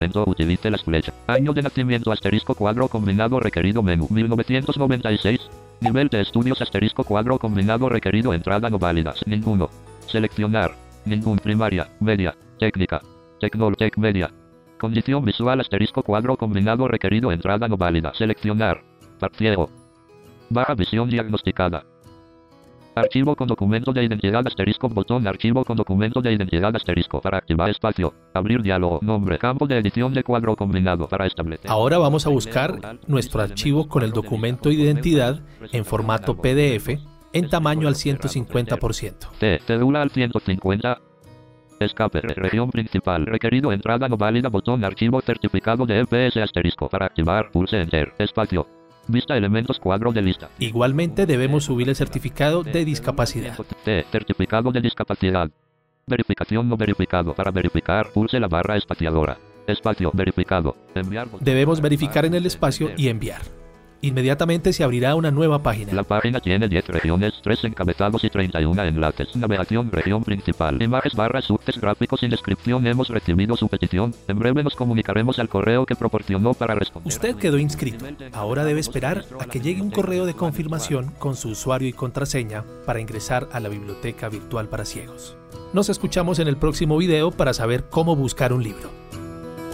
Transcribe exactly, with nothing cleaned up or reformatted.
Entonces utilice las flechas. Año de nacimiento asterisco cuadro combinado requerido menú mil novecientos noventa y seis. Nivel de estudios asterisco cuadro combinado requerido entrada no válidas. Ninguno. Seleccionar. Ningún primaria, media, técnica, tecnoltec media. Condición visual asterisco cuadro combinado requerido entrada no válida. Seleccionar. Parciego. Baja visión diagnosticada. Archivo con documento de identidad asterisco botón archivo con documento de identidad asterisco para activar espacio. Abrir diálogo. Nombre. Campo de edición de cuadro combinado para establecer. Ahora vamos a buscar nuestro archivo con el documento de identidad en formato P D F en tamaño al ciento cincuenta por ciento. T. Cédula al ciento cincuenta. Escape. Región principal. Requerido entrada no válida. Botón archivo certificado de E P S asterisco para activar. Pulse Enter. Espacio. Vista elementos cuadro de lista. Igualmente debemos subir el certificado de discapacidad. T. Certificado de discapacidad. Verificación no verificado. Para verificar, pulse la barra espaciadora. Espacio verificado. Enviar. Debemos verificar en el espacio y enviar. Inmediatamente se abrirá una nueva página. La página tiene diez regiones, tres encabezados y treinta y uno enlaces. Navegación, región principal. Imágenes barras subtes gráficos sin descripción. Hemos recibido su petición. En breve nos comunicaremos al correo que proporcionó para responder. Usted quedó inscrito. Ahora debe esperar a que llegue un correo de confirmación con su usuario y contraseña para ingresar a la biblioteca virtual para ciegos. Nos escuchamos en el próximo video para saber cómo buscar un libro.